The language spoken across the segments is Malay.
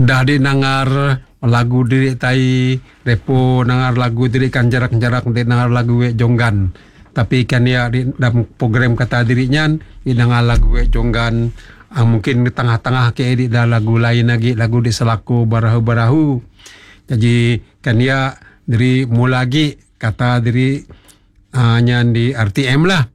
dah di nangar lagu diri tai repo nangar lagu diri kan jarak-jarak di nangar lagu we jonggan. Tapi kan ya di dalam program kata dirinya di nangar lagu we jonggan mungkin di tengah-tengah ke di dah lagu lain lagi lagu di selaku barahu-barahu. Jadi kan ya diri mulagi kata diri nyan di RTM lah.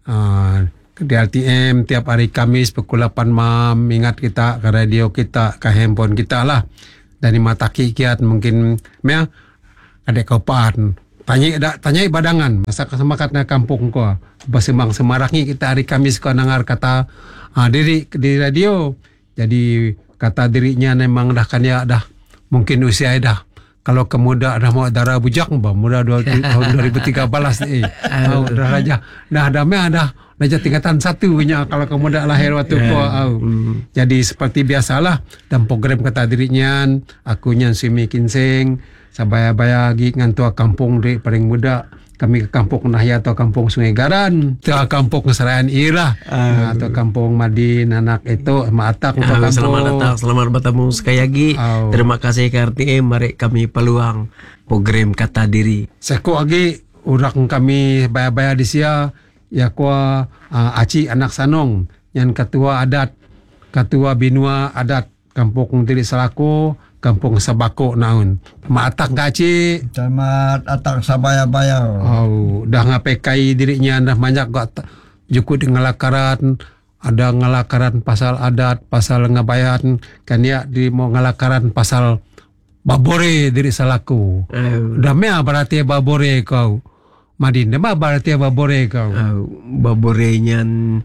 Di RTM tiap hari Kamis pukul 8 malam ingat kita ke radio kita ke handphone kita lah. Dan di mata kiat mungkin mea ada kaupan tanya badangan masa kesemakatnya kampung ko basemang semaraknya kita hari Kamis ko nangar kata diri di radio. Jadi kata dirinya memang dah kan ya dah mungkin usia dah kalau kemuda dah mau darah bujak muda tahun 2013 dah raja dah mea dah raja tingkatan 1 punya kalau kemuda lahir waktu ko jadi seperti biasalah dan program kata dirinya aku nyan Simi Kinseng sabaya-baya gi ngantua kampung di paling muda kami ke kampung Nahya atau kampung Sungai Garan atau kampung Serayan Ira atau kampung Madin anak itu Maatak selamat datang selamat bertemu sekali lagi terima kasih ke RTM mari kami peluang program kata diri seko lagi urang kami baya-baya di sia ya kuah Aci anak Sanong yang ketua adat ketua binua adat kampung Tiri Selako kampung Sabako naun maatak gaci selamat datang sabaya-baya dah ngapekai dirinya dah banyak gak jukut ngalakaran ada ngalakaran pasal adat pasal ngabayan kan ya di mau ngalakaran pasal babore Tiri Selako dah mea berarti babore kau Madin, nama berarti babore kau? Baborenya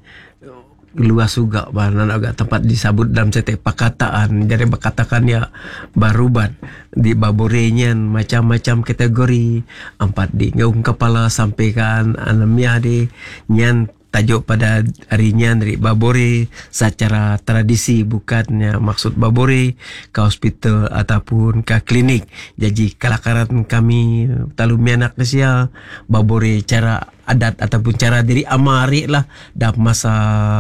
luas juga, bahkan agak tempat disebut dalam setiap perkataan. Jadi berkatakan ya barubat di baborenya macam-macam kategori. 4 di ngaung kepala sampaikan anamnya di nyan tajuk pada harinya dari babore secara tradisi bukannya maksud babore ke hospital ataupun ke klinik. Jadi kalakaran kami talumi anak kesia babore cara adat ataupun cara diri amari lah dalam masa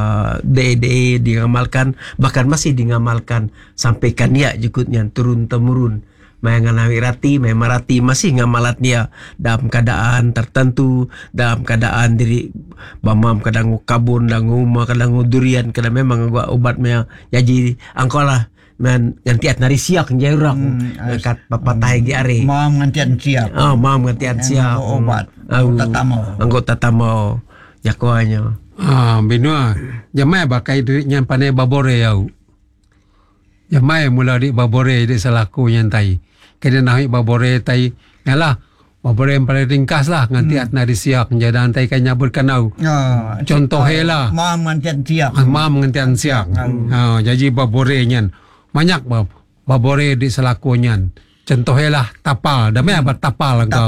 DE diamalkan bahkan masih diamalkan sampaikan ya jukutnya turun temurun. Mayanganawi rati, marati masih ngamalatnya dalam keadaan tertentu, dalam keadaan diri bamam kadang kabun, kadang rumah, kadang durian, kadang memang gua obat mea jadi angkolah men gantian nari siak jairang kat papatah gi are. Mam gantian siak. Mam gantian siak obat. Anggota tamo jakoannya. Binua. Jamai bakai dirinya panai babore yau. Jamai mula di babore di selaku nyantai. Kena naik babore tai yalah babore yang paling ringkas lah nganti atna disiak jadan tai kan nyabut kanau contoh hela mam ngantian siak jadi babore nyan banyak babore di selaku nyan contoh hela tapal damai apa tapal engkau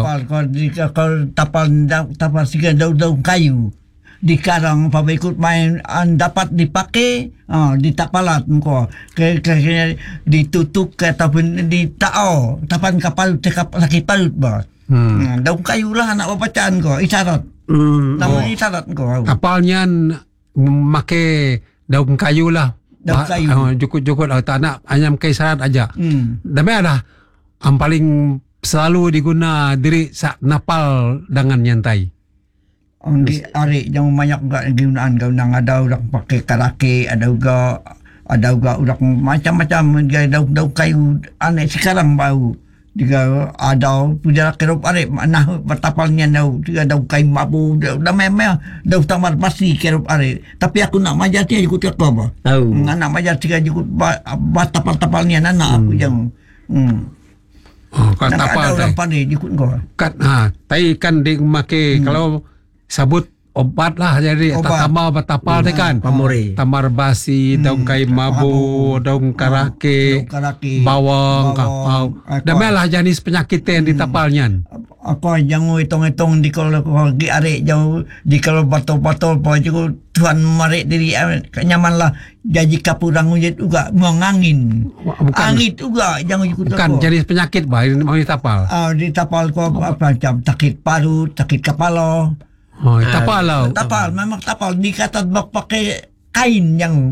tapal siga daun kayu di karang pabikut main dapat dipakai di tapalat engkau ditutup ataupun di tao tapan kapal laki palut ba daun kayu lah anak bacaan kau isyarat nama isyarat kau tapalnya make daun kayu lah daun kayu jukut-jukut tanah hanya make isyarat aja damai ada yang paling selalu diguna diri sak napal dengan nyantai. Di ari yang banyak juga gunaan kau nang ada orang pakai karake ada juga orang macam-macam daun kayu aneh sekarang bau juga ada puja kerop ari nah bertapalnya daun kayu babu dah memang daun tamar pasti kerop ari tapi aku nak majar dia ikut apa nak majar dia ikut batapal-tapalnya anak aku yang kan tapal ada orang pandai ikut kau kan tai kan dia make kalau sabut obat lah jadi tamar batapal teh kan pamore tamar basi daun kayu mabu daun karake bawang damelah jenis penyakit yang ditapalnya aku jangan hitung-hitung di kalau gi arek jauh di kalau batol-batol apa juga Tuhan marek diri nyaman lah jadi kapurang juga mengangin angin juga jangan ikut bukan jenis penyakit bah mau ditapal ditapal kau apa macam sakit paru sakit kepala tapal memang tapal dikata pakai kain yang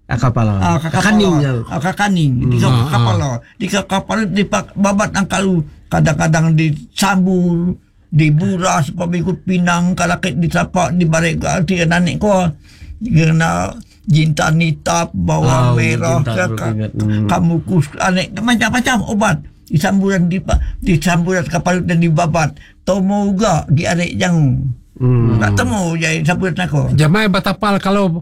Kapala. Kakaning. Kakaning. Di kapala. Di kapala di babat ang kalu. Kadang-kadang disambul, diburas, pabikot pinang, kalakit di sapa, di barek, di nanik ko. Na jintan nitap, bawang merah, kamukus, aneh, macam-macam obat. Disamburan disamburan kapal dan dibabat. Tomo juga di arek jang. Tak temu jadi samburan aku. Jamai batapal kalau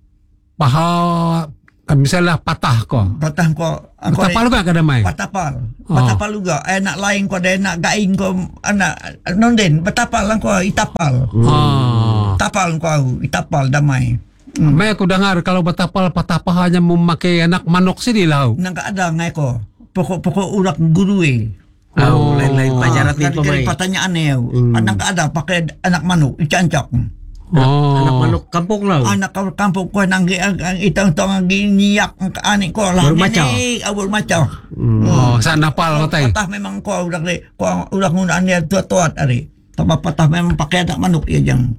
paha misalnya patah ko. Patah ko. Batapal juga ke damai? Batapal. Batapal juga. Nak lain ko ada nak gaing ko anak nonden. Batapal lang ko itapal. Tapal ko itapal damai. May aku dengar kalau batapal patah pahanya memakai anak manok sini lau. Nang ada ngai ko. Pokok urak guru lain-lain pajarat ni pemain. Pertanyaan ni. Anak ada pakai anak manuk icancak. Anak manuk kampung lah. Anak kampung ko nang itang-tang niyak anik ko lah. Baru macam. Sa napal ko tay. Patah memang ko udah ngunaan dia tuat-tuat ari. Tambah patah memang pakai anak manuk ya jang.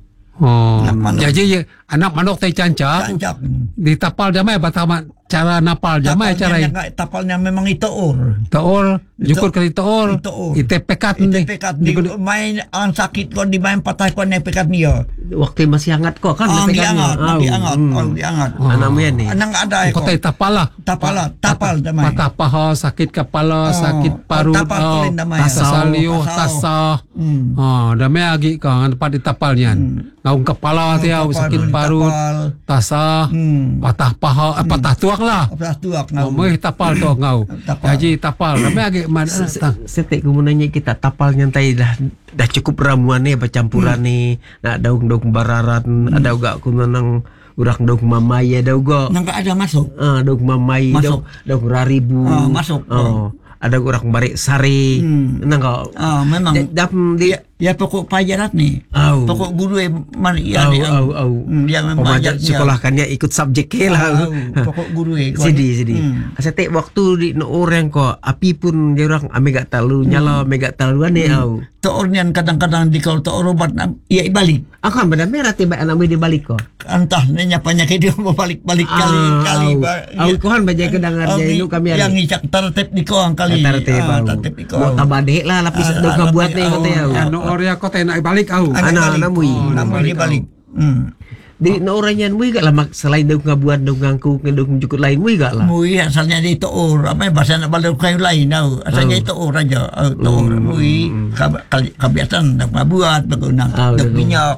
Jadi anak manuk tay cancak. Ditapal jamai batama cara napal jamai cara tapalnya memang itoor. Toor, jukut kali toor. Itepekat ni. Main ang sakit ko di main patah ko ni pekat niya. Waktu masih hangat kok kan diangat. Diangat. Anak yan eh. Anang ada ko. Kotay tapal lah. Tapal damai. Patah paha, sakit kepala, sakit parut, tasalio, tasah. Damai agi ka tempat ditapal niyan. Ngaung kepala tiaw, sakit parut, tasah, patah paha, patah tuak lah. Patah tuak ngau. May tapal to ngau. Jadi tapal. Damai agi setek ko nanya kita tapal nyantai dah cukup ramuan ni campuran ni nak daung-daung bararat ada juga ku nang urak daung mamai ada juga nang ada masuk daung mamai daung raribu masuk ada urak barik sari nang memang ya pokok pajarat ni pokok guru dia memang pemajar sekolahkannya ikut subjek lah pokok guru sidi setek waktu di orang ko api pun dia orang ame gak talu nyala ame gak talu ane Toornian kadang-kadang di kau toor obat ia balik. Akan benda merah tiba anak dia balik ko. Entah nanya penyakit dia mau balik kali. Aku kohan baca kedangar jadi lu kami yang ngicak tertib di koang kali. Tertib di koang. Mau tabadek lah lapis doka buat ni kata ya. Anu Orya kota nak balik au. Anak namui dia balik. Di orang yang mui gak lah selain daun ngabuan daun ngangku daun jukut lain mui gak lah. Mui asalnya di toor apa bahasa nak balik kayu lain tau. Asalnya toor aja. Toor mui kebiasaan nak ngabuat berguna dak minyak.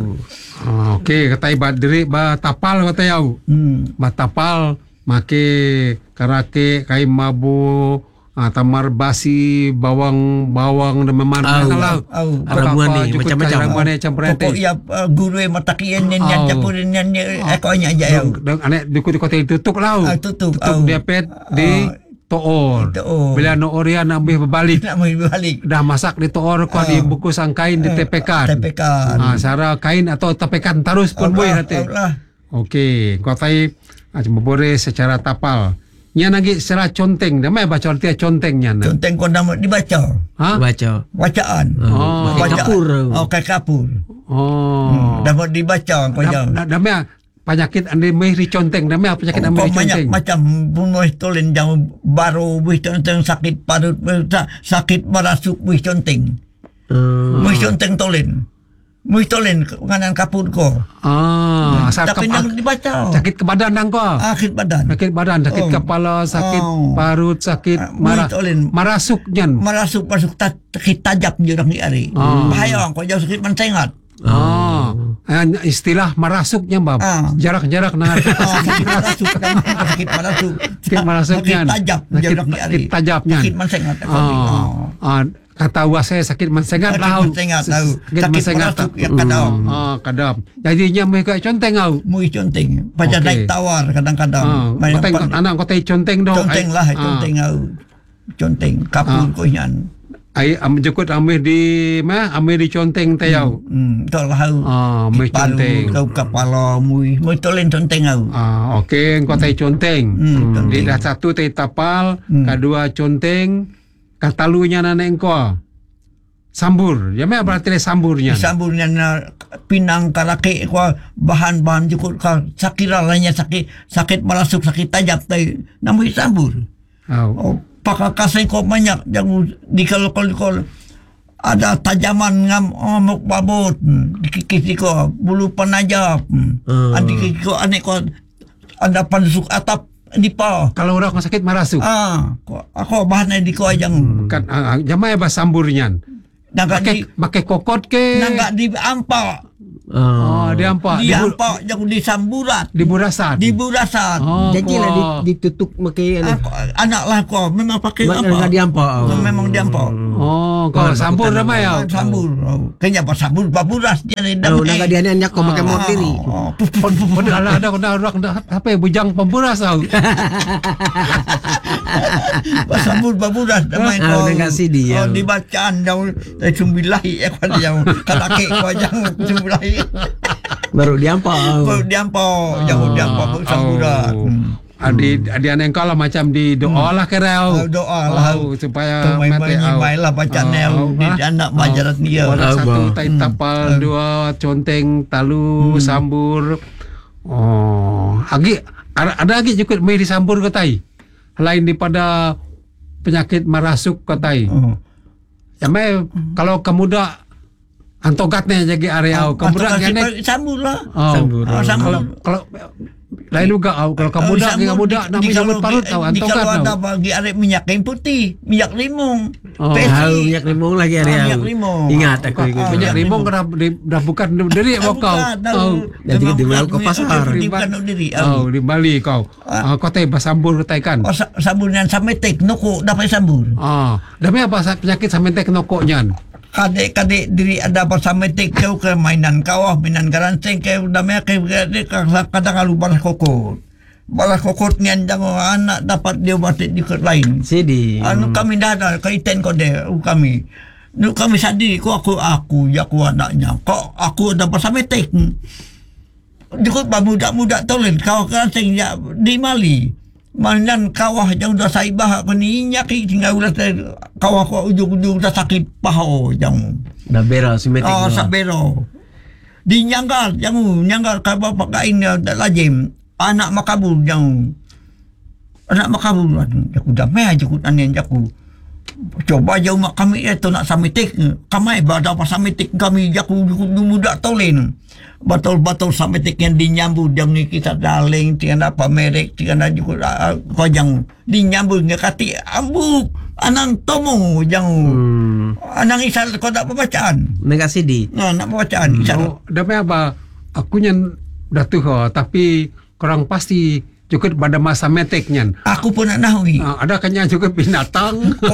Okey kata ibat diri ba tapal kata yau. Ba tapal make karake kai mabu tamar basi bawang dan memang kalau ramuan ni macam-macam ramuan ni campur pokok ya guru matakian yang campurin yang ekonya aja ya anek dukut kota tutup lau tutup dia pet di toor bila no oria nak balik dah masak di toor kau dibungkus kain di tepekan sara kain atau tepekan terus pun boleh nanti okey kau tai cuma boleh secara tapal. Nya lagi secara conteng, damai baca arti contengnya. Conteng kau nama dibaca. Bacaan. Kayak kapur. Kayak kapur. Dapat dibaca kau jauh. Damai penyakit ande meh conteng, damai penyakit ande conteng. Macam bunuh tolen jauh baru wis conteng sakit parut sakit merasuk wis conteng. Wis conteng tolen. Muitolen nganan kapur ko. Tapi nang dibaca. Sakit ke badan nang ko. Sakit badan. Sakit badan, sakit kepala, sakit parut, sakit marasuk nyan. Marasuk sakit tajap ni orang ni ari. Bahaya ko jauh sakit mensengat. Istilah marasuknya bab. Jarak-jarak nang marasuk. Sakit marasuknya. Sakit tajapnya. Sakit mensengat. Kata saya sakit mensengat lah. Sakit mensengat kadang. Jadinya mereka conteng au. Mui conteng. Baca naik tawar kadang-kadang. Anak kota conteng dong. Conteng lah conteng au. Conteng kapur ko yan. Ai jukut amih di conteng tayau. Tol hau. Amih conteng. Kau kepala mui tolen conteng au. Okey kota conteng. Di dah satu tay tapal, kedua conteng. Katalunya nana engkau sambur. Ya me berarti samburnya. Samburnya na pinang karaki ko bahan-bahan jukut ka sakiralanya sakit marasuk sakit tajap tay namoy sambur. Oh. Pakakasay ko banyak yang dikal-kal ada tajaman ngam amuk babot dikikisi ko bulu panajap andi ko ane ko ada panusuk atap di pa Kalau orang sakit marasuk. ako bahan di ko ajang Kan jamai ba samburnya. Pakai kokot ke? nangga di ampa Oh, di ampa. di ampa yang di samburat Di burasan. di burasan Oh, Jadi lah ditutuk makai anak lah ko memang pakai Enggak ampa diampa. memang di ampa Oh, kau sambur ramai ya. sambur kayaknya pas sambur baburas dia ni Oh, naga dia ni anyak kau makai mod diri. Ada orang apa ya bujang pemburas tau. pas sambur baburas damai Ah, ko udah nggak CD ya. dibacaan daun sumbilahi kan yang kalake ko yang sumbilahi Baru diampa. baru diampo jauh diampo samburat Adi anak engkau lah macam di doa lah kerau. doa lah supaya mati lah baca nel di anak majarat dia Satu tai tapal, dua conteng, talu, sambur. Oh, ada lagi juga mai disambur ke tai. Lain daripada penyakit marasuk ke tai. Sampai kalau kemudak antogatnya jadi area kemudak kene sambur lah Sambur. kalau lain juga kalau kemudak nak sambut parut tahu antogat kalau ada tahu. bagi arek minyak kain putih minyak limung Oh. Tahu minyak limung lagi hari minyak limung Ingat aku. Minyak limong dah bukan dari kau. Jadi di mana kau pasar? di bukan diri Oh, di Bali kau. Kau tai basambur tai kan. sambur yang sampai tek noko dapat sambur Dami apa penyakit samentek nokoknya. kadek diri ada pasametik kau ke mainan kawah mainan garanseng kau damai kau kadang alu balas kokot nian jangan anak dapat dia batik di lain Sidi. anu kami dah ada kaitan kau deh kami sadari aku ya aku anaknya kok aku ada pasametik jukut muda tolen kau garanseng ya di Mali Mandan kawah yang udah saibah aku ni nyaki tinggal udah kawah ko ujung-ujung dah sakit paho yang Dah beres simetik. sabero di nyanggal ka bapak kain lajim anak makabul aku dah meh aku anen aku coba jauh mak kami itu nak samitik kami pada pas samitik kami aku muda tolen batul samitik yang dinyambut yang kita daling tiada apa merek tiada juga kojang dinyambut ngekati ambuk anang tomo yang anang isal kau tak pembacaan Naga Sidi. nak pembacaan isal Dami apa aku nyan datuh tapi kurang pasti juga pada masa meteknya. aku pun nak nahui Ada kanya juga binatang.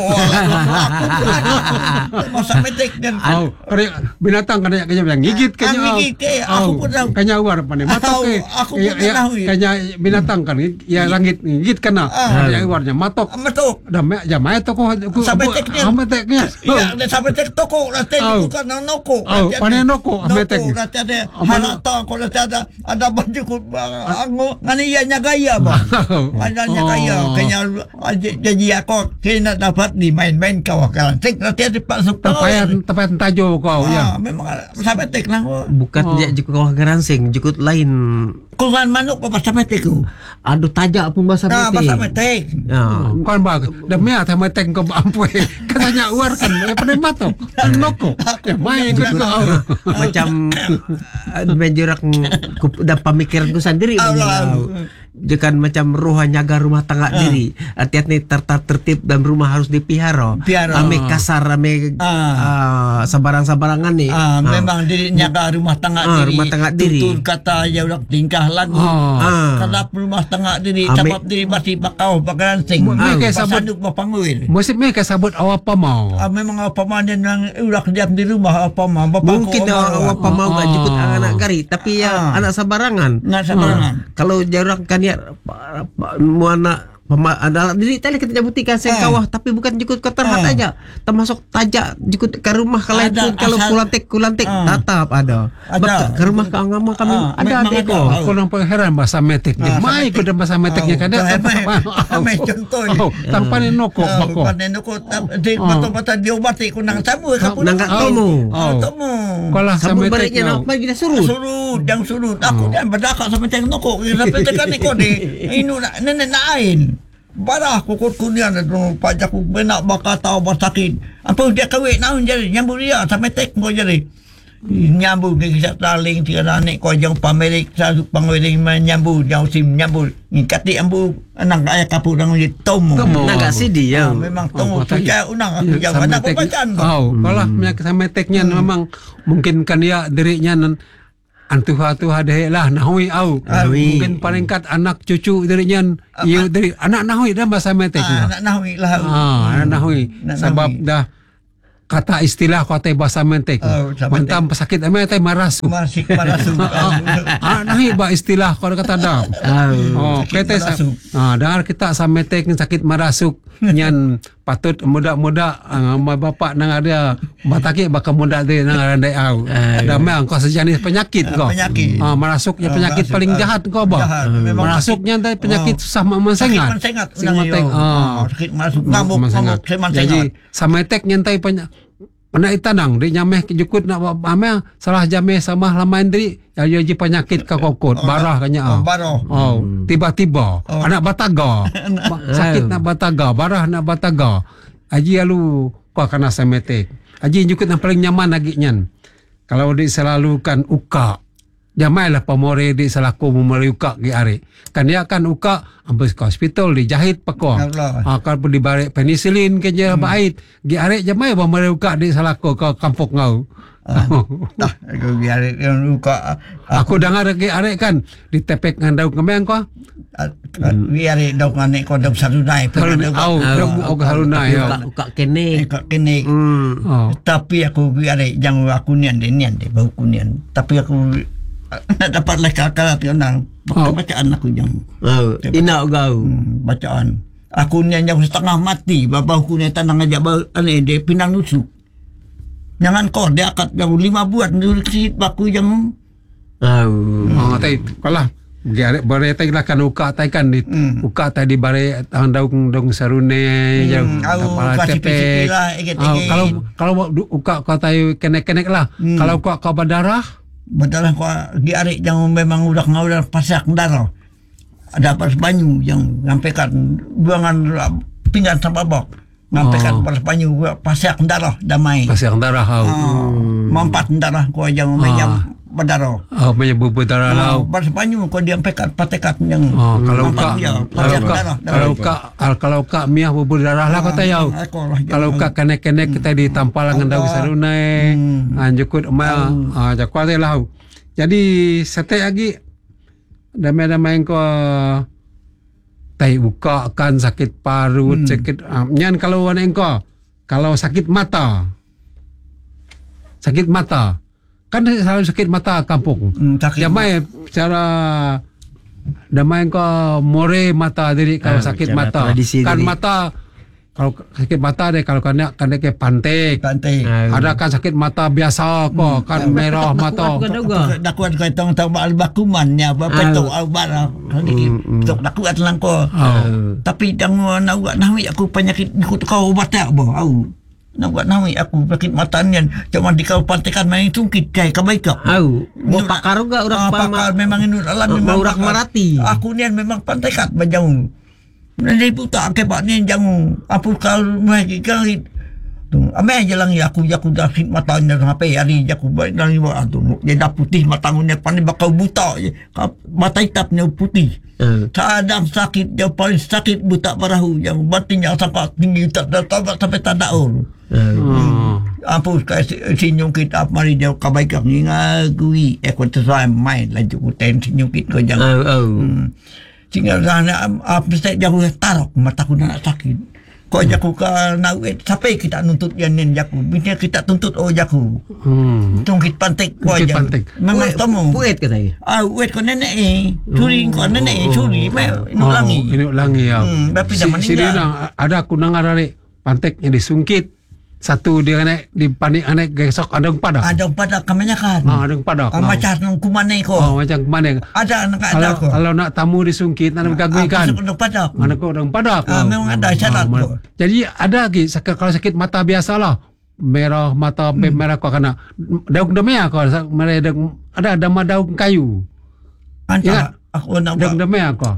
masa metek dan Binatang kanya yang gigit kanya. ngigit ke aku pun tahu Kanya war pane matok ke. aku pun tahu Kanya binatang kan ya langit gigit kena. Ya warnya matok. matok Dami jamai toko Sameteknya. Sameteknya. ya sampai tek toko lah tek bukan noko Pane noko ametek. Nanti ada halata kalau ada baju ngani ya nyagaya ba adanya kaya kanya jadi aku kena dapat di main-main kau kan tek nanti ada pasuk Tepayan tajo kau ya. memang sampai tek lah Bukan dia juga kau geransing, jukut lain. kulan manuk apa sampai tek Aduh tajak pun bahasa pas sampai metik. tek Kan bag demi sama teng ke ampue katanya uar kan ya pada matok noko ya main ke kau Macam menjurak dah pemikiranku sendiri. Jekan macam roh nyaga rumah tangga diri. Hati-hati tertib dan rumah harus dipihara. Ame kasar, ame sabarang-sabarangan nih. Memang diri nyaga rumah tangga diri. Rumah tangga diri. Tutur kata ya udah tingkah lagu. Kadap rumah tangga diri. Sabab diri masih bakau bakaran sing. Pasanduk bapanguil. mesti mereka sabut awak apa mau. Memang apa mana yang udah diam di rumah apa mau. Mungkin orang apa mau gak jemput anak gari, tapi ya anak sabarangan. Nggak sabarangan. Kalau jarang kan ya muana Ada diri tadi kita buktikan sen kawah tapi bukan jukut ke terhat aja. Termasuk tajak jukut ke rumah kalau Ada itu kalau kulantik tetap ada. Ke rumah ke angama kami ada memang deko. ada. Aku nampak heran bahasa meteknya. Mai aku dah bahasa meteknya kan ada. Mai contoh. Tanpa ni nokok bako. Panen ko di mata diobati ko nang sabu ka Nang tomo. Tomo. Kalau sa Sambung metek baliknya nak pergi dah surut. Surut, yang surut. Aku dan berdakak sama teng noko. Sampai tekan ni ko di inu na nenek nain. Barah kukut kunian itu pajak ku benak bakal tahu bersakit. Apa dia kawin naun jadi nyambut dia sampai tek ko jadi. Nyambut ke kisah taling tiga anak ko yang pamerik satu pangweling menyambut yang sim nyambut. Ngikati ambu anak ayah kapur nang tomo. Nak sidi ya. Memang tomo percaya unang aku jawab anak ko bacaan ko. Kalau punya sa meteknya memang mungkin kan dia dirinya antuha deh lah nahui au. Mungkin palingkat anak cucu dirinya iyo dari anak nahui dah bahasa metek. Anak nahui lah. Anak nahui sebab dah kata istilah kata bahasa metek. Mantam pesakit metek maras. Masih marasuk. Nahi ba istilah kalau kata dah. Kita dahar kita sa metek sakit marasuk nyan patut muda-muda bapak nang ada bataki bakal muda dia nang randai au. Damai engkau sejenis penyakit kau. Marasuk ya penyakit paling jahat kau ba. Marasuknya tadi penyakit susah memensengat. Sing metek. Sakit marasuk ngamuk seman jadi sa metek nyantai Pernah itanang di nyameh jukut nak ame salah jameh sama lamain diri ya penyakit ka kokot barah kanya barah. Tiba-tiba anak bataga sakit nak bataga barah nak bataga aji alu kau kena semetek aji jukut yang paling nyaman lagi nyan kalau di selalu kan uka jamailah pamore di selaku memori uka gi are kan dia kan uka ambes ke hospital dijahit peko kalau di barek penisilin ke je bait gi are jamai pamore uka di selaku ke kampung ngau aku gi are uka aku dengar gi are kan ditepek ngandau kemeng ko gi are dok ane ko dok sarunai dok harunai uka kene tapi aku gi are jang aku nian de bau kunian tapi aku nak dapat lekak-lekak nang bacaan aku yang ina gau bacaan aku ni yang setengah mati babah aku ni tanang aja ane de pinang nusuk jangan kau dia akad yang 5 buat dulu sikit baku yang tai kalah bare tai lah kan uka tai kan di uka tai di bare daung sarune yang kepala tepek kalau uka kau tai kenek-kenek lah kalau kau berdarah betul ko di are yang memang udah ngaudah pasak darah ada pas banyu yang ngampaikan buangan pinggan sama bok ngampaikan pas banyu pasak darah damai pasak darah mampat darah ko yang menyam berdarah menyebut berdarah lau pas banyu ko dia ngampaikan patekat yang kalau kak miah berdarah lah kata yau kalau kak kenek-kenek kita ditampal dengan daun sarunai anjukut emak jakwate lah jadi sete lagi damai-damai ko tai buka kan sakit parut sakit nyan kalau wan engko kalau sakit mata kan selalu sakit mata kampung damai secara damai ko more mata diri kalau sakit mata kan diri. Mata kalau sakit mata deh kalau kan ke pantek ada kan sakit mata biasa ko kan merah mata dakuat ko tong bakuman nya betul albara tok dakuat lang ko tapi dang nawi aku penyakit ikut kau batak bo au nak nawi aku sakit mata nian cuma di kau pantekan main tungkit kai kebaikan mau pakar juga orang pakar memang ini alam memang orang marati aku nian memang pantekat bajau nanti putar ke pak ni jangan apa kalau mereka tu ame jalan aku dah khidmatan sampai hari aku baik dari tu dia dah putih matangnya pandai bakal buta mata hitamnya putih kadang sakit dia paling sakit buta perahu yang batinnya sampai tinggi tak sampai tak daun apa sinyum kita mari dia kebaikan ni ngagui aku terus main laju uten sinyum kita jangan tinggal sana apa saya jauh taruh mataku nak sakit Kau jaku ka nauit sampai kita nuntut yan jaku. Bini kita tuntut jaku. Tungkit pantek ko Tungkit aja. pantek. Memang tamu. Puet kata ya. Wait ko nenek curi ko nenek curi. Inuk langi. Inuk langi ya. Tapi dah meninggal. Sirina ada aku nangar ari pantek yang disungkit. Satu dia naik di panik naik gesok ada padak. Ada pada kebanyakan. Ada padak. Macam nung kumane ko. Macam kemana? Ada anak ada ko. Kalau nak tamu disungkit nak ganggu ikan. Masuk nung padak. Anak kau orang padak. Memang ada syarat ko. Jadi ada lagi kalau sakit mata biasalah. Merah mata merah kau kena daun demea kau ada daun kayu. Anta aku nak daun demea kau.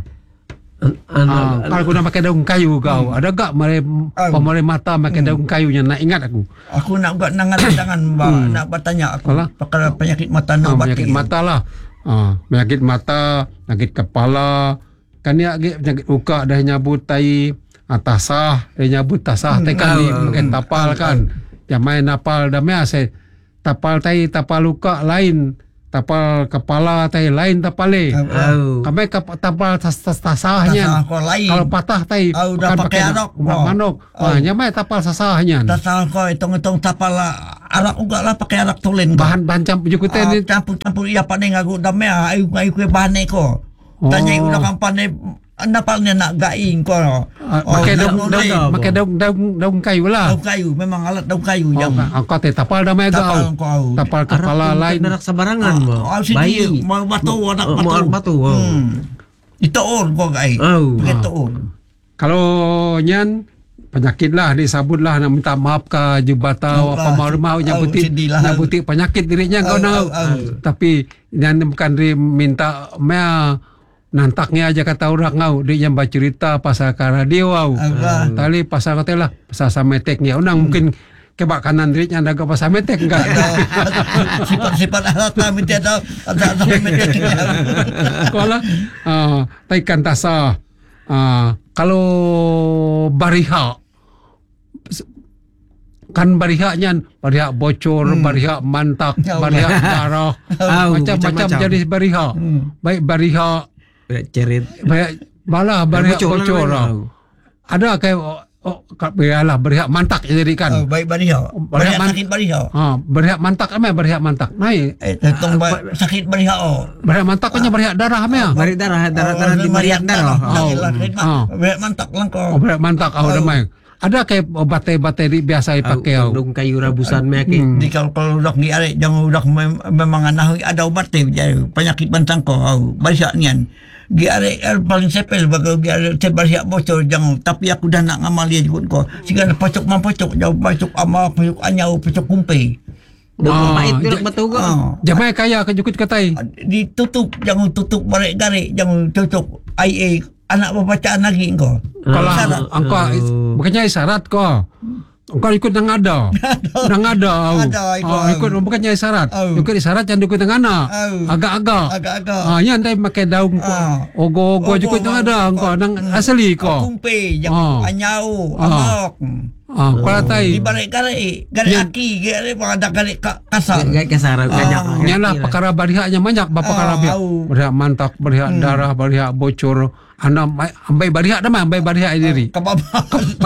Kalau kau nak pakai daun kayu kau, ada gak pemare mata pakai daun kayunya nak ingat aku. Aku nak buat nangan tangan nak bertanya aku perkara penyakit mata nak penyakit mata lah. Penyakit mata, penyakit kepala, kan ya penyakit uka dah nyabut tai atasah, dah nyabut tasah tai kan pakai tapal kan. Yang main napal dah mea saya tapal tai tapal uka lain. Tapal kepala tai lain tapale. Kami tapal tasahnya. Kalau patah tai dah pakai arak manok. Nyamai tapal sasahnya. Tasah kau hitung-hitung tapal arak juga lah pakai arak tulen. Bahan campur juga ni. Campur ia pandai ngaku damai ayu bahan ko. Tanya udah kampanye napalnya nak gaing ko. Pakai daun kayu lah. Daun kayu memang alat daun kayu yang. Kau tapal damai kau. Tapal kepala lain. Arak sembarangan bayi mau batu anak batu. Itu on kau gai. Begitu on. Kalau nyan penyakit lah disabut lah nak minta maaf ke jubata apa mau nyabuti penyakit dirinya kau nak. Tapi nyan bukan minta mea nantaknya aja kata orang ngau dia yang bercerita pasal ke radio tali pasal kata lah pasal sameteknya orang mungkin kebak kanan dirinya ada ke pasal metek enggak sifat alat kami ada sametek kalau taikan tasa kalau bariha kan barihaknya bariha bocor bariha mantak bariha darah macam-macam jadi bariha baik bariha cerit balah bariha bocor ada kayak biarlah bariha mantak jadi kan baik bariha sakit bariha bariha mantak bariha mantak naik sakit bariha bariha mantak punya bariha darah bariha darah di bariha darah bariha mantak langkau bariha mantak damai ada kayak batai-batai biasa dipakai daun kayu rabusan meaki di kalau udah ni arek jangan udah memang ada obat penyakit bantang ko banyak nian di arek paling sepel bagai di arek banyak bocor jangan tapi aku dah nak ngamal dia juga ko sehingga pocok mampocok jauh pocok ama pocok anyau pocok kumpe pahit tu betul ke jamai kaya kejukut katai ditutup jangan tutup barek-garek jangan cocok IA anak bacaan lagi kau. Kalau engkau bukannya isyarat kau. Engkau ikut nang ada. Nang ada. Ikut bukannya isyarat. Ikut isyarat yang ikut nang ana. Agak-agak. Yang dai pakai daun ogo-ogo ikut nang ada engkau nang asli kau. Kumpe yang anyau, amok. Kalau tai di barek-garek, garek aki, garek ada garek kasar. Garek kasar banyak. Nyalah perkara barihaknya banyak bapa perkara bariha mantak, bariha darah, bariha bocor. Anak ambai bariha dah ambai bariha diri. Kebabat.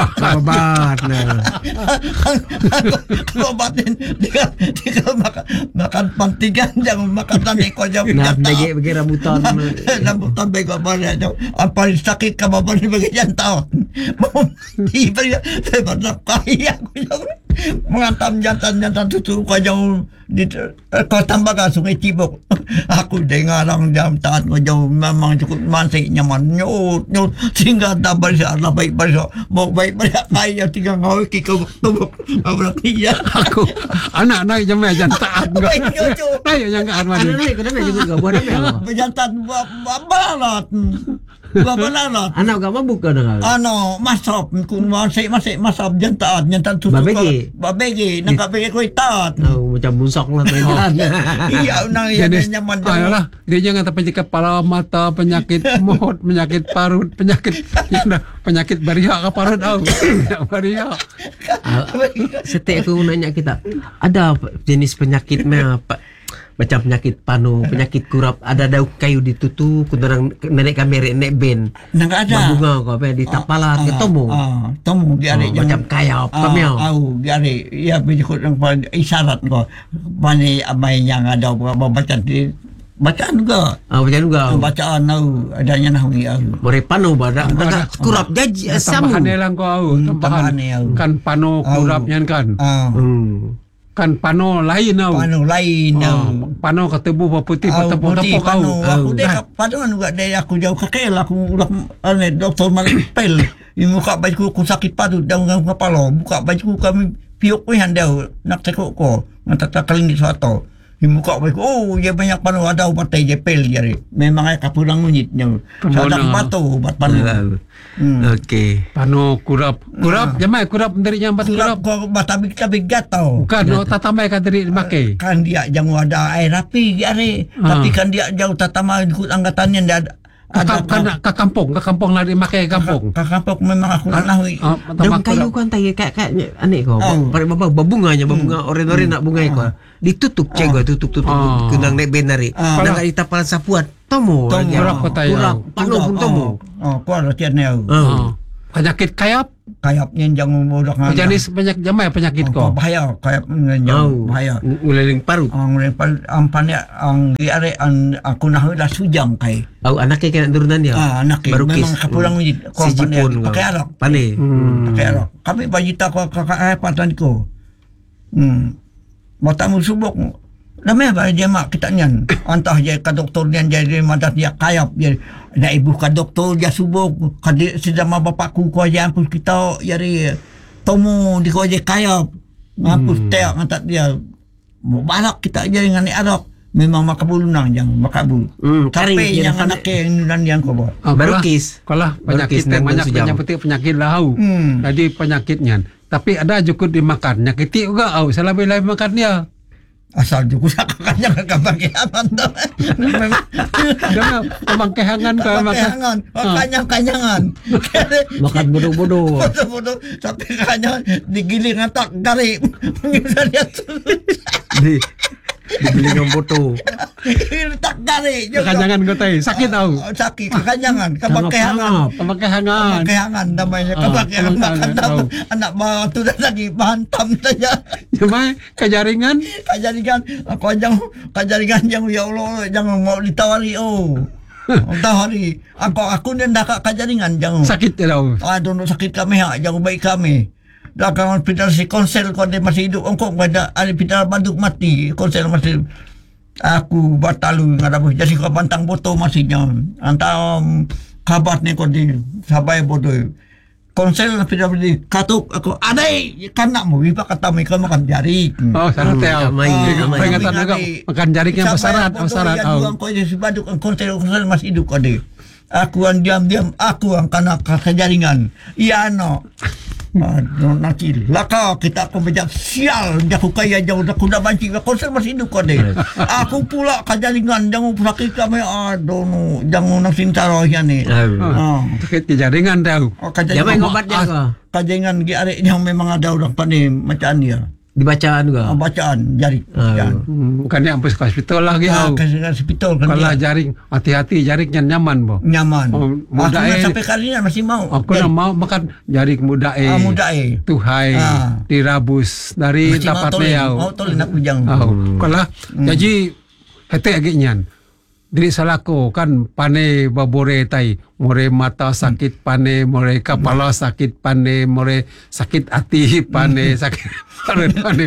Kebabatin dia makan pantigan jangan makan tadi kau jam. Nak bagi rambutan. Rambutan bagi apa dia. Apa sakit kebabat bagi jantan. Di bariha saya kaya aku mengantam jantan tutu kau jauh di kau tambah ke Sungai Cibok. Aku dengar orang jam taat kau jauh memang cukup masih nyaman nyut sehingga tak berisa baik berisa mau baik berisa kaya tinggal ngau kikau tubuk abrak dia aku anak naik jamai jantan naik yang ke armada naik kenapa juga buat apa jantan balat balat anak gak mabuk kan masop kun masih masop jantan tutup babegi nak bagi kau taat macam busok lah iya nang iya nyaman lah dia jangan tapi kepala mata penyakit mulut penyakit parut penyakit bariha ke parut bariha setiap aku nanya kita ada jenis penyakit apa macam penyakit pano, penyakit kurap, ada daun kayu ditutu, kundarang nenek kami nek ben. Nang ada. Bunga ko apa di tapalat ke tomo. Tomo di are Macam kayap kami. Di are ya berikut yang isyarat ko. Bani amai yang ada bacaan di bacaan juga. Macam juga. Bacaan adanya nahu ya. More pano bada kurap jaji samu. Tambahan lang ko au. Tambahan kan pano kurapnya kan. Kan pano lain au. Pano lain Pano ketebu putih tepuk-tepuk kau. Aku dek pano juga dari aku jauh kakel aku ane doktor malipel. Imu muka bajuku ku sakit padu daun kepala. Buka bajuku kami piuk ko handau nak tekuk ko. Ngata kalindi suatu. Muka baik, dia banyak panu ada partai jepel jadi. Memang ay kapurang unyitnya. Sadang batu buat panu. Okey. Pano kurap jamai kurap dari nyambat kurap. Kau batabik gatau. Bukan tatamai kan dari dipakai. Kan dia jangan ada air rapi jadi. Tapi kan dia jauh tatama ikut angkatannya dia ada ke kampung lah dipakai kampung. Ke kampung memang aku nahui. Daun kayu kan tayo kayak aneh ko. Babunganya babunga oren-oren nak bunga ko. Ditutup cego tutup kunang nek benari. Nang itapalan sapuat tomo. Kurap ko tayo. Pano pun tomo. Kuara tiadnya. Penyakit kayap Jangan mudah ngada. jenis penyakit ko. Bahaya kayap bahaya. Nguleling parut. Ang ampanya ang diare ang aku nahu lah sujang kay. Anaknya kena turunan dia. Anak Barukis. memang kapulang ni Si Jipun pakai arak. Pane. Pakai arak. Kami bajita ko kakapatan ko. Matamu subok. Namanya ba dia mak kita nyan. Antah je ka doktor nian jadi madat dia kayap dia. Na ibu ka doktor dia subok. Kadi sedama bapakku ko aja ampun kita yari tomo di ko aja kayap. Ngampus teak ngatak dia. Balak kita aja dengan ni arak. Memang makabulunang yang makabul. Tapi yang anak yang dan yang ko ba. Barukis. Kalau penyakit banyak penyakit lau. Jadi penyakitnya. Tapi ada juga dimakan. Nyakiti juga au. Salah bila makan dia. Asal juga sakakanya kebangkitan tu. Jangan kebangkitan ke Kebangkitan. Kanyang-kanyangan. Makan bodoh-bodoh. Bodoh-bodoh. Tapi kanyangan digiling atak gari. Mengisah dia tu. Dibeli dengan bodoh. Tak gari. Kekanyangan kau tahu. Sakit tau. Sakit. Kekanyangan. Kebangkitan. Kebangkitan namanya. Kebangkitan. Makan anak bawah tu dah lagi. Bantam saja. Cuma kejaringan. Kajaringan yang ya Allah jangan mau ditawari tawari aku dan dah kajaringan jangan Sakit tau. Aduh sakit kami jangan baik kami dah kan hospital si konsel kau dia masih hidup engkau ada hospital baduk mati konsel masih aku batalu ngadabu jadi kau pantang botol masihnya antara kabar ni kau di sabai bodoh konsel hospital di katuk aku adai kanakmu bipa kata mereka makan jarik Sangat tau. Peringatan juga makan jarik yang besarat. Kau jadi si baduk konsel masih hidup kau deh aku yang diam-diam aku yang kena kejaringan iya no nanti laka kita aku bejak sial aku kaya jauh aku dah banci konsel masih hidup kau deh aku pula kejaringan jangan sakit kami aduh no jangan nak sintaro yang ni Sakit kejaringan tau. Jangan ngobatnya ko. Kajaringan giarek yang memang ada orang pandai macam dia Dibacaan juga. bacaan jaring Bukan dia sampai ke hospital lagi. ke hospital kan Kalau dia jaring, hati-hati jaringnya nyaman bo. nyaman Muda aku nak sampai kali ni masih mau Aku nak mau makan jaring muda muda Tuhai dirabus dari tapat leau. tolong nak ujang Kalau jadi hati aginya. Diri salako kan pane babore tai more mata sakit pane more kepala sakit pane more sakit hati pane sakit pane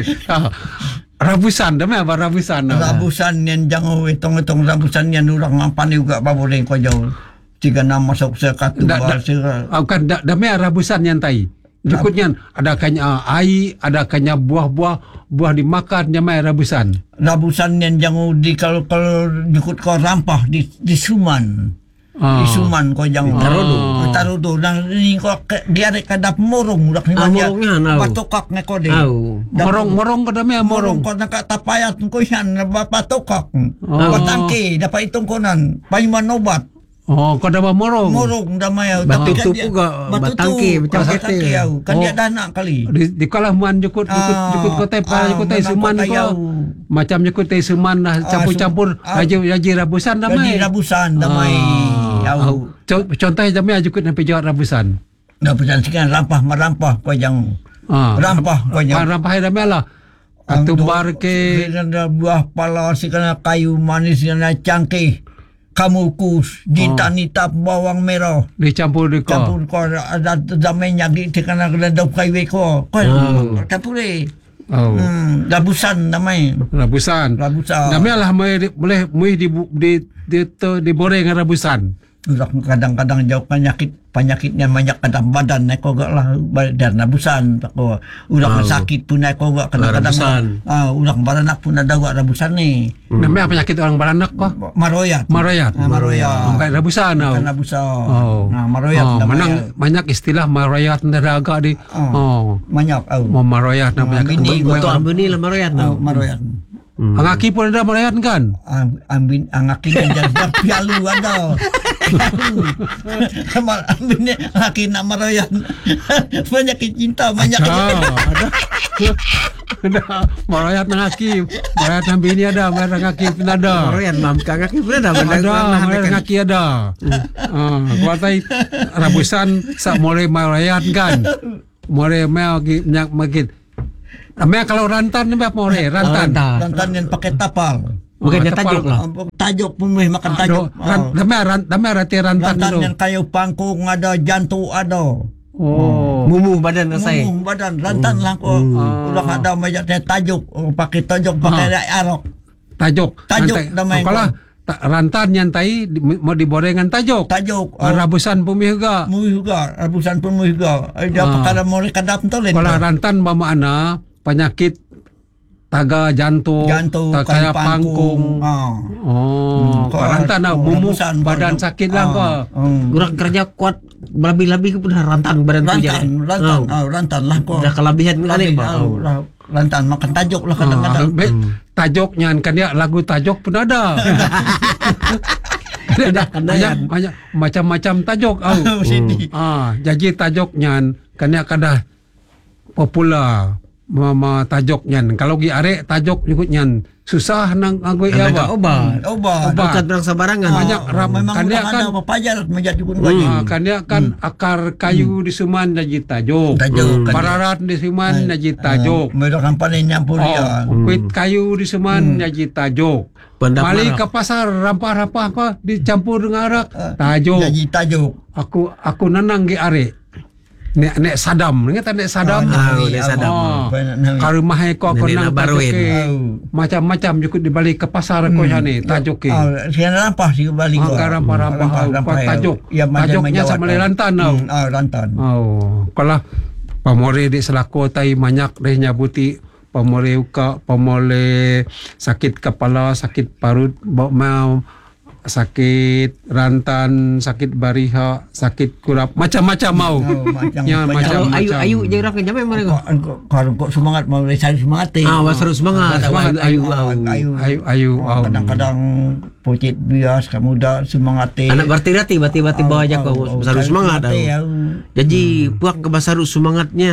rabusan dah apa rabusan yang jangan hitung-hitung rabusan yang orang apa ni juga babore kau jauh 3-6 masuk sekatu kan dah rabusan yang tai jukutnya ada kanya ai ada kanya buah dimakan nyamai rabusan yang jangan di kalau jukut kau rampah di suman di suman kau jangan tarudo dan ini kau dia ada kadap morong udah ni banyak patokak ni kau deh morong kada me morong kau nak tapayat kau yan patokak patangke dapat itong konan paiman obat Oh, kau dah morong. Morong damai au. Batu Tapi tu dia- juga, batu batangki, tu, macam batangki kete. au. Kan Oh. dia dah nak kali. Di kalah man jukut kau tai jukut tai memang suman kau kau. tahu. Macam jukut tai suman dah campur-campur haji rabusan dah mai. Jadi rabusan damai au. Contoh jamnya jukut sampai jawat rabusan. Dah pesan sekian rampah merampah kau yang rampah kau yang. Rampah dah mai lah. Katumbar ke Kena buah pala sekena kayu manis kena cangkih. Kamu kus, nita bawang merah. dicampur di kau. Campur kau ada damai nyagi kena dau kayu kau. Kau campur eh. Oh. Rabusan damai. Rabusan. Dah mai lah boleh muih diboreng dengan rabusan. Udah kadang-kadang jauh penyakitnya banyak kadang badan naik kau lah dan rabusan kau udah sakit pun naik kau kadang-kadang udah baranak pun ada gak rabusan ni Namanya penyakit orang beranak kau. maroyat Maroyat. maroyat Kayak rabusan. bukan rabusan Oh. maroyat Menang banyak istilah maroyat dah agak di. Oh. banyak Maroyat nak penyakit. Bini Betul ambil ni lah Marian. maroyat Angaki pun ada maroyat kan? ambil angakin jadi pialu ada ambil angakin nak maroyat penyakit cinta banyak Ada. Ada maroyat angaki. Maroyat nang bini ada, maroyat angaki pun ada. Marian mam kaki pun ada. Ada, maroyat angaki ada. Gua tai rabusan sak mulai maroyat kan. Mulai mau nyak magit. Ambil kalau rantan ni apa more? Rantan. Rantan yang pakai tapal. Bukannya Tepal. tajuk lah. Tajuk pun boleh makan tajuk. Damai rati rantan Rantan dulu. yang kayu pangkung ada, jantung ada. Oh. Mumu badan saya. Mumung badan, rantan lah kau. Udah ada macamnya tajuk. Pakai tajuk, pakai arok. Tajuk. Tajuk Rantai. damai Kalau rantan nyantai mau diborengkan tajuk. Tajuk. Rabusan pun juga. Mu juga, rabusan pun mu juga. Dia perkara mulai kadap tu lain. Kalau rantan bermakna penyakit taga jantung, kayu kayak pangkung. Oh, Kau rantan lah, mumuk rabusan, badan kau- sakit lah kau. Orang kerja kuat lebih-lebih ke pun rantan badan tu jadi. Rantan lah kau. Dah kelebihan kan ni pak. Rantan makan tajuk lah kadang-kadang. Tajuknya kan dia lagu tajuk pun ada. banyak macam-macam tajuk. Jadi tajuknya kan dia kada popular. Mama tajuknya kalau gi arek tajuk nyukutnya susah nang agui ya ba. Obat. Bukan berang sabarangan. Banyak Memang kan dia udah kan ada papajar menjadi pun banyak. kan dia kan akar kayu di suman jadi tajuk. Tajuk, kan Pararat di suman jadi tajuk. Mereka panen nyampur dia. Kuit kayu di suman jadi tajuk. Pendak Mali marah. ke pasar rampah-rampah kau dicampur dengan arak tajuk. Jadi tajuk. Aku nanang gi arek. Nek Sadam, ingat Nek Sadam? Nek Sadam. Kalau rumah aku Nenek nang Nabaruin. tajuk ke. Macam-macam juga dibalik ke pasar kau ni tajuk ke. Sekarang rampah sih balik. Rampah tajuk. Tajuknya sama le rantan tau. Rantan. Oh, kalau pamore di selaku tai banyak deh nyabuti pamore uka, pamore sakit kepala, sakit parut, mau sakit rantan, sakit bariha, sakit kurap, macam-macam mau. Ya, Kalau macam-macam. ayu jarang kerja memang mereka. Kalau kok semangat mau cari semangat Seru semangat. Ayu. Kadang-kadang pocit bias kamu dah semangat Anak berarti bati-bati bawa aja kau basaru semangat. Jadi puak ke basaru semangatnya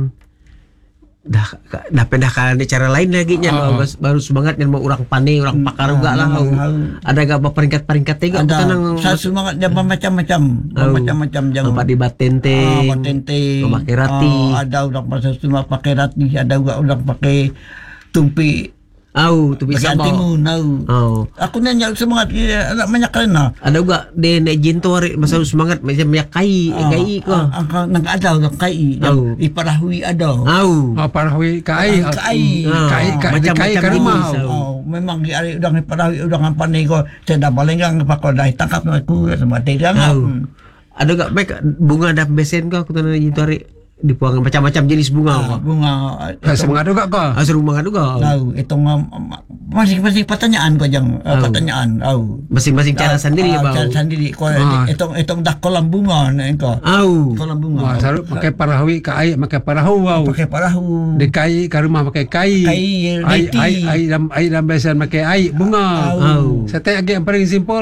dah pindah ke cara lain lagi nya baru semangatnya mau orang pandai orang pakar juga lah. Ada gak peringkat-peringkat tiga ada saya semangat dia macam-macam jam tempat di batenteng batenteng pakai rati ada orang pasal cuma pakai rati ada juga orang pakai tumpi tu bisa pakai timun aku nanya semangat anak banyak kena ada juga de nek jinto hari masa semangat macam banyak kai ko nang ada orang kai iparahui ada Parahui kai ke rumah. Memang di ari udang iparahui udang pandai ko saya dah balenggang pakon dah tangkap aku sama tegang ada gak baik bunga dah besen ko aku tanah jinto hari dipuang macam-macam jenis bunga Semangat juga kau. seru banget juga itu masing-masing pertanyaan ko jang pertanyaan masing-masing cara sendiri ya bang cara sendiri ko itu dah kolam bunga ko kolam bunga Saru pakai parahui kai pakai parahu pakai parahu di kai ke rumah pakai kai reti ai dalam besan pakai ai bunga. Saya tanya yang paling simpel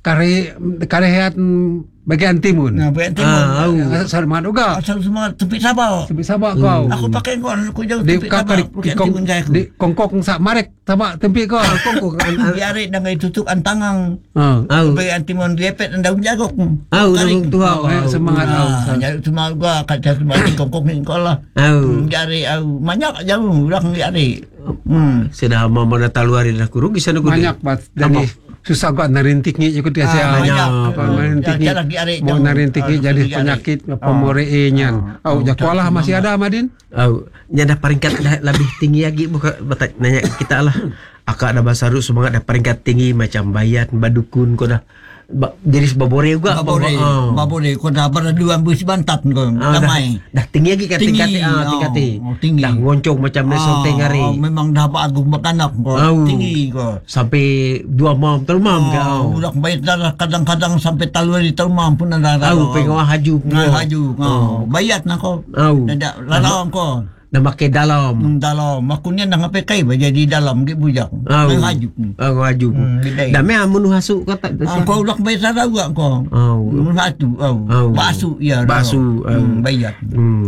karehat bagian timun. Nah, bagian timun. Sarman uga. Asal semua tepi Sabah. Tepi Sabah kau. Aku pakai aku jauh Di tepi Sabah. Bagian timun gaya aku. di kongkok sak marek sama tempi kau. Kongkok Biarik dengan tutup antangang. au Bagian timun diepet dan daun jagung. daun tuha Semangat Jadi cuma gua kaca cuma kongkok ni kau lah. Jari au banyak jauh orang jari. sudah mau taluari dah kurung di sana banyak bat jadi susah gua narintiknya ikut dia narintiknya mau narintiknya jadi penyakit pemoreenyan. Jakualah masih ada Madin. Nya dah peringkat lebih tinggi lagi bukan nanya kita lah. Akak ada basaru semangat dah peringkat tinggi macam Bayat, Badukun kau dah. Jadi babore juga babore ko dah berdua bus bantat ko damai dah tinggi lagi kan tingkat dah ngoncong macam ni sonteng hari memang dah bagus makanak ko tinggi ko sampai 2 mam termam kau udah bayar dah kadang-kadang sampai taluri termam pun ada pengawah haju bayat na ko ada lalong ko dah makai dalam makunya dah ngapai kai jadi dalam gi bujak ngaju ngaju dah me amun hasuk kata kau udah bayar dah juga ko satu basu ya bayat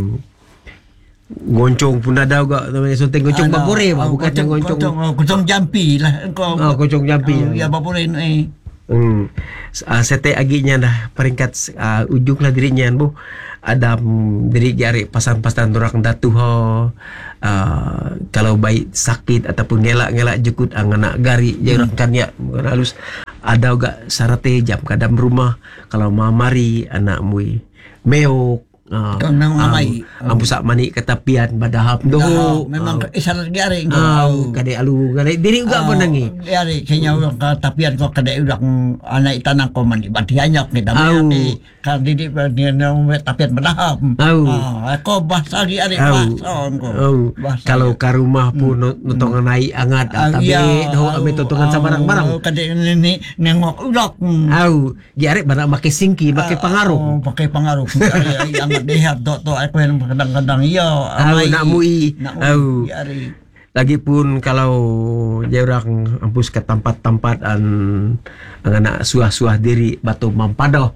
goncong pun ada juga namanya sonteng goncong babore bukan yang goncong jampi lah goncong jampi ya babore ni sete aginya dah peringkat ujung lah dirinya bu ada diri jari pasan-pasan orang datu kalau baik sakit ataupun ngelak jukut anak gari jarang kan ya halus ada juga sarate jam kadam rumah kalau mamari anak mui meok ampusak mani ketapian badahap doh memang isyarat gari kadai alu kadai diri juga menangi gari kenya orang ketapian kok kadai udah anak tanah ko mandi bati anyak ni damai kan didi tapian badahap ko bahasa gari kalau ke rumah pun notongan naik angat tapi doh ame totongan sabarang-barang kadai ni nengok udak gari barang pakai singki pakai pengaruh lihat to aku yang kadang-kadang nak mui lagipun kalau dia orang ampus ke tempat-tempat anak suah-suah diri batu mampadoh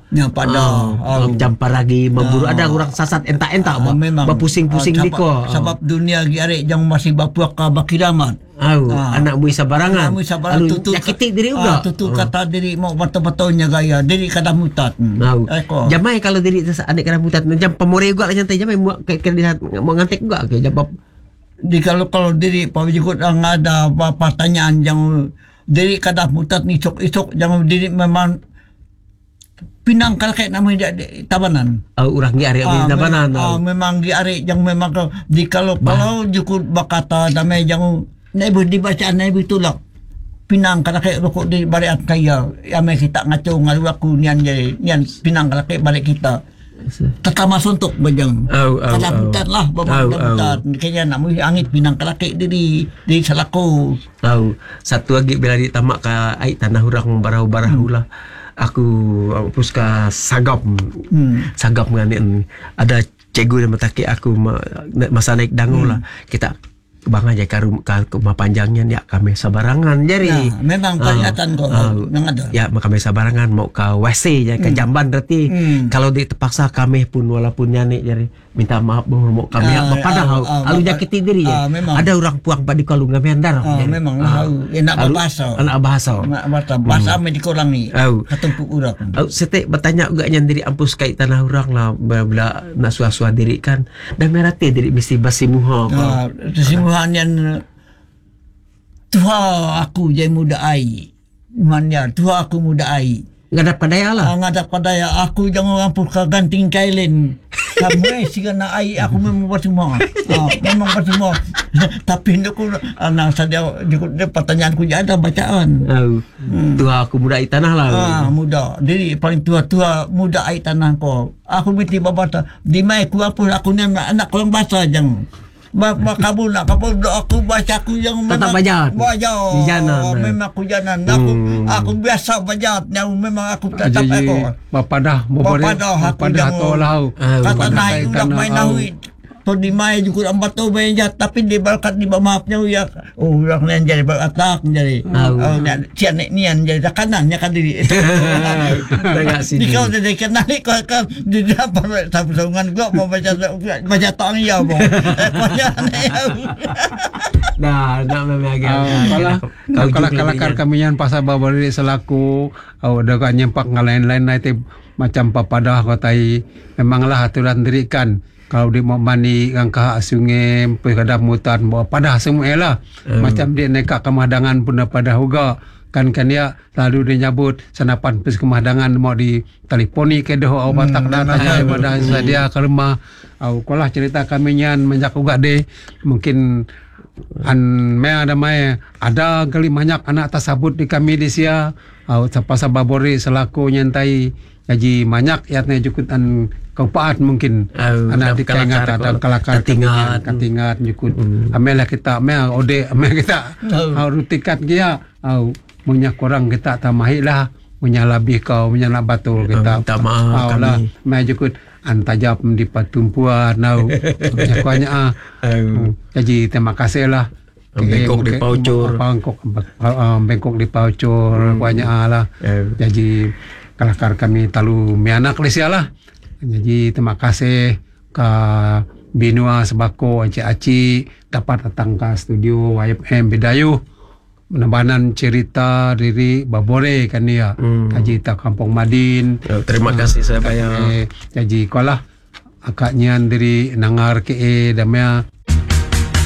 campar lagi memburu ada orang sasat entak-entak berpusing-pusing diko sebab dunia giare yang masih bapuak ka bakiramat anak mui sabarangan tutup nyakiti diri juga tutup kata diri mau betul-betulnya gaya diri kada mutat jamai kalau diri adik kada mutat jam pemore juga lah nyantai jamai mau ngantek juga ke jawab di kalau diri pawikut ang ada pertanyaan yang diri kada mutat ni isok yang diri memang pinang kalkai namanya tabanan urang gi ari tabanan memang gi ari yang memang di kalau jukut bakata damai yang naibu dibaca naibu tulak pinang kalkai rokok di bariat kaya ame kita ngaco ngalu aku nian pinang kalkai balik kita tetama suntuk bajang kada putat lah putat kaya nak angit pinang kalaki di salako satu lagi bila ditamak ka ai tanah urang barau-barau lah aku puska sagap ngani ada cikgu yang mataki aku masa naik dangu lah kita bang aja ke rumah panjangnya ya kami sabarangan jadi memang kelihatan kok ya kami sabarangan mau ke WC ya ke jamban berarti kalau terpaksa kami pun walaupun nyani jadi minta maaf mau kami padahal alu nyakiti diri ya ada orang puang padi kalau kami andar memang enak bahasa me dikurangi ketumpuk urang sete bertanya juga nyan diri ampus kait tanah urang lah bila nak suah-suah diri kan dan merate diri mesti basimuha yang Tuhan aku jadi muda ai mannya Tuhan aku muda ai ngadak padaya lah ngadak padaya aku jangan ampun ka ganting kailin kamu sigana ai aku memang semua memang semua tapi aku anak saja di pertanyaanku ada bacaan Tuhan aku muda ai tanah lah muda jadi paling tua muda ai tanah ko aku mesti babata di mai ku aku ni anak orang bahasa jang kabul aku baca aku yang tetap bajat di jalan memang aku jalan aku biasa bajat memang aku tetap aku bapadah aku yang kata naik udah main nahui to di may juga ang bato ba yan tapi di balakat di ba maafnya uyak uyak na yan jadi balatak jadi siya niyan jadi kanan niya kadiri di kau dari kanan kau kan di dapat sapungan gua mau baca tang ya mo kalau kalakar kami yan pasal babari selaku daga nyempak ngalain-lain na iti macam papadah ko tay memanglah aturan dirikan kalau di mau mani ang kahasungem pagadamutan mo padah semua lah macam dia neka kemadangan pun pada huga kan ya lalu dia nyabut sanapan pes kemadangan mau di telefoni ke doh au batak data pada sadia ke rumah au kolah cerita kami nyan menjak uga de mungkin ada kali banyak anak tasabut di kami di sia au sapasa babori selaku nyantai jadi banyak yatnya jukutan kaupaat mungkin anak di kaingat ada kalakar katingat jukut amela kita ode amela kita au rutikat dia au punya kurang kita tamahilah punya lebih kau punya nak batul kita maaf kami jukut antajab di patumpuan nau nyakuanya jadi terima kasih lah bengkok di paucur bengkok di paucur kuanya lah jadi kalakar kami talu mianak lesia lah jadi terima kasih ke Binua Sebako Aci dapat datang ke studio YFM Bidayu menembanan cerita diri babore kan ya kaji ta Kampung Madin terima kasih saya jadi kolah akaknya diri nangar ke damia